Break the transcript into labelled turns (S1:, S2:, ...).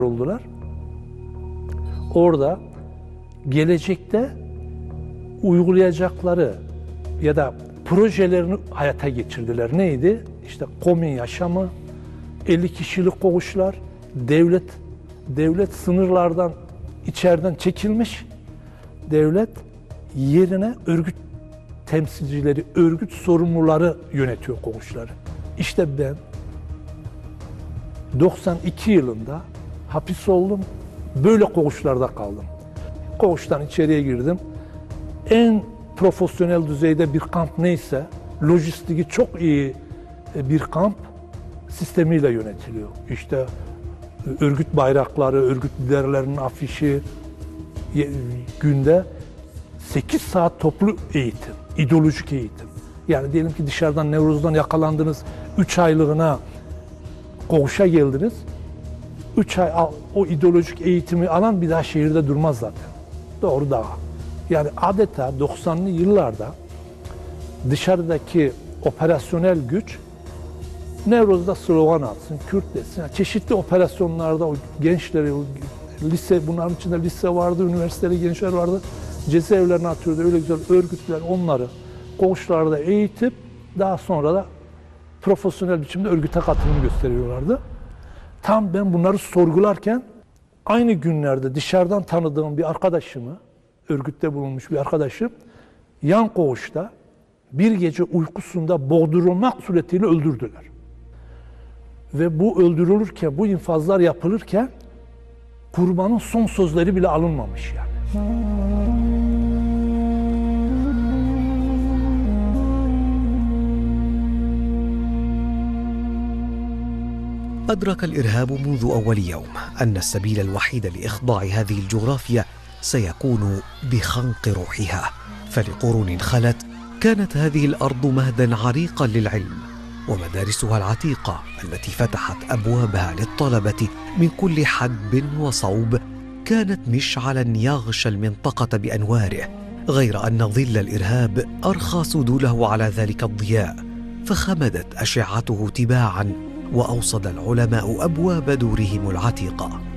S1: oldular. Orada gelecekte uygulayacakları ya da projelerini hayata geçirdiler. Neydi? İşte komün yaşamı, 50 kişilik koğuşlar, devlet sınırlardan, içeriden çekilmiş, devlet yerine örgüt temsilcileri, örgüt sorumluları yönetiyor koğuşları. İşte ben 92 yılında hapis oldum, böyle koğuşlarda kaldım. Koğuştan içeriye girdim. En profesyonel düzeyde bir kamp neyse, lojistiği çok iyi bir kamp sistemiyle yönetiliyor. İşte örgüt bayrakları, örgüt liderlerinin afişi, günde 8 saat toplu eğitim, ideolojik eğitim. Yani diyelim ki dışarıdan, Nevruz'dan yakalandınız, 3 aylığına koğuşa geldiniz. 3 ay o ideolojik eğitimi alan bir daha şehirde durmaz zaten. Doğru dağa. Yani adeta 90'lı yıllarda dışarıdaki operasyonel güç Nevruz'da slogan atsın, Kürt desin. Yani çeşitli operasyonlarda o gençleri, lise, bunların içinde lise vardı, üniversiteli gençler vardı. Cezaevlerine atıyordu, öyle güzel örgütler onları koğuşlarda eğitip daha sonra da profesyonel biçimde örgüte katılım gösteriyorlardı. Tam ben bunları sorgularken aynı günlerde dışarıdan tanıdığım bir arkadaşımı, örgütte bulunmuş bir arkadaşım, yan koğuşta bir gece uykusunda boğdurulmak suretiyle öldürdüler. Ve bu öldürülürken, bu infazlar yapılırken kurbanın son sözleri bile alınmamış yani.
S2: أدرك الإرهاب منذ أول يوم أن السبيل الوحيد لإخضاع هذه الجغرافيا سيكون بخنق روحها، فلقرون خلت كانت هذه الأرض مهدا عريقا للعلم، ومدارسها العتيقة التي فتحت أبوابها للطلبة من كل حدب وصوب كانت مشعلا يغشى المنطقة بأنواره، غير أن ظل الإرهاب أرخى سدوله على ذلك الضياء، فخمدت أشعته تباعا وأوصد العلماء أبواب دورهم العتيقة.